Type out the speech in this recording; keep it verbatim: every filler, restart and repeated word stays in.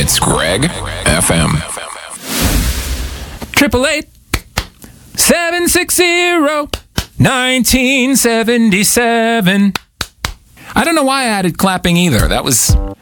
It's Greg F M. Triple eight seven six zero nineteen seventy seven. I don't know why I added clapping either. That was